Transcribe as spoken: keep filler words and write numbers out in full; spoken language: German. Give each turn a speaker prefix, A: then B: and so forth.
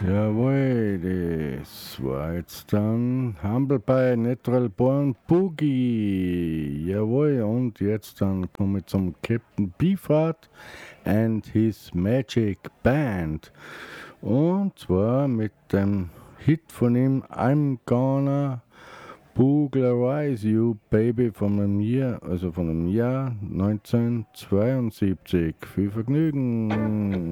A: Jawohl, das war jetzt dann Humble Pie, Natural Born Boogie. Jawohl, und jetzt dann komme ich zum Captain Beefheart and his Magic Band. Und zwar mit dem Hit von ihm I'm Gonna Booglerize You Baby von einem Jahr, also von einem Jahr neunzehnhundertzweiundsiebzig. Viel Vergnügen!